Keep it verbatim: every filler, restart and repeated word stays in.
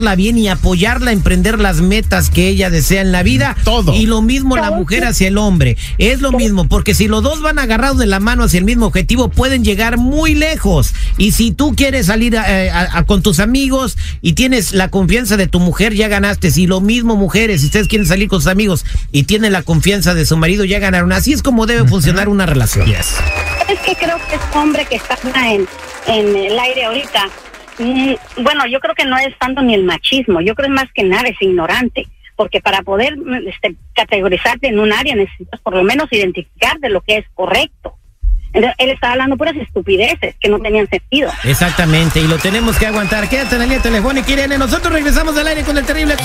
bien y apoyarla a emprender las metas que ella desea en la vida. Todo. Y lo mismo la mujer hacia el hombre. Es lo mismo, porque si los dos van agarrados de la mano hacia el mismo objetivo, pueden llegar muy lejos. Y si tú quieres salir a, a, a, con tus amigos y tienes la confianza de tu mujer, ya ganaste. Si lo mismo mujeres, si ustedes quieren salir con sus amigos y tienen la confianza de su marido, ya ganaron. Así es como debe funcionar una relación. Yes. Es que creo que es hombre que está en, en el aire ahorita. Bueno, yo creo que no es tanto ni el machismo, yo creo que más que nada es ignorante, porque para poder este, categorizarte en un área necesitas por lo menos identificar de lo que es correcto. Entonces, él estaba hablando puras estupideces que no tenían sentido. Exactamente, y lo tenemos que aguantar. Quédate en la línea telefónica, Irene. Nosotros regresamos al aire con el terrible...